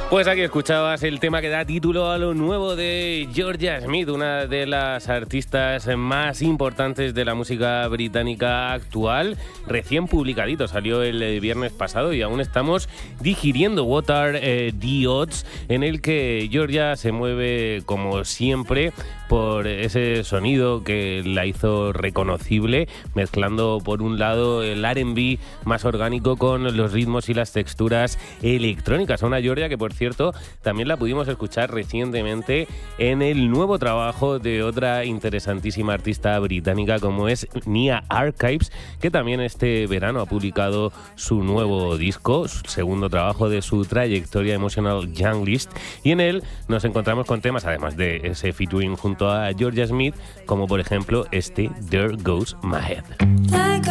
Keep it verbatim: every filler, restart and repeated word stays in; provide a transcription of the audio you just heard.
Pues aquí escuchabas el tema que da título a lo nuevo de Georgia Smith, una de las artistas más importantes de la música británica actual. Recién publicadito, salió el viernes pasado y aún estamos digiriendo What Are eh, the Odds, en el que Georgia se mueve como siempre por ese sonido que la hizo reconocible, mezclando por un lado el R and B más orgánico con los ritmos y las texturas electrónicas. Una Georgia que, por cierto, también la pudimos escuchar recientemente en el nuevo trabajo de otra interesantísima artista británica como es Nia Archives, que también este verano ha publicado su nuevo disco, su segundo trabajo de su trayectoria, Emotional Young List, y en él nos encontramos con temas, además de ese featuring junto a Georgia Smith, como por ejemplo este There Goes My Head.